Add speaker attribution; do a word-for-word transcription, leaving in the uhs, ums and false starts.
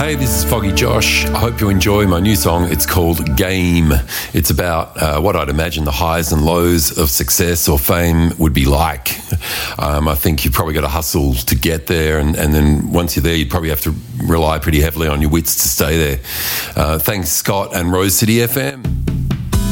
Speaker 1: Hey, this is Foggy Josh. I hope you enjoy my new song. It's called Game. It's about uh, what I'd imagine the highs and lows of success or fame would be like. Um, I think you've probably got to hustle to get there, and, and then once you're there, you'd probably have to rely pretty heavily on your wits to stay there. Uh, thanks, Scott and Rose City F M.